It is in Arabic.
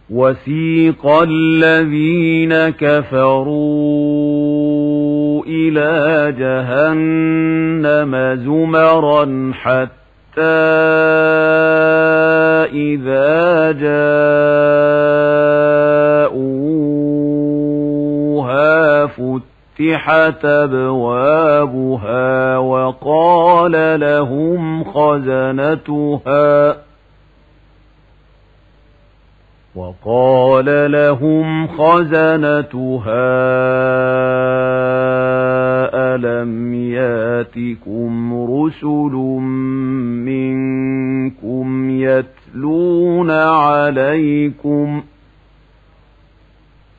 وسيق الذين كفروا إلى جهنم زمرا حتى إذا جاءوها فتحت أبوابها وقال لهم خزنتها ألم ياتكم رسل منكم يتلون عليكم